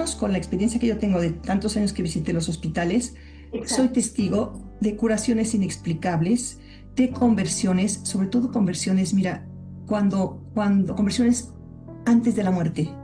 menos con la experiencia que yo tengo de tantos años que visité los hospitales, soy Exacto. testigo de curaciones inexplicables, de conversiones, sobre todo conversiones, mira, cuando conversiones antes de la muerte.